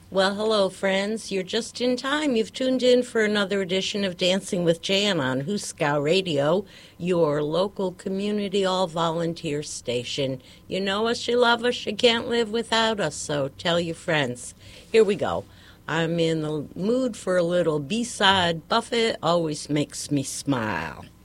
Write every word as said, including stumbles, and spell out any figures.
Well, hello, friends. You're just in time. You've tuned in for another edition of Dancing with Jan on Huskow Radio, your local community all-volunteer station. You know us, you love us, you can't live without us, so tell your friends. Here we go. I'm in the mood for a little B-side. Buffett always makes me smile.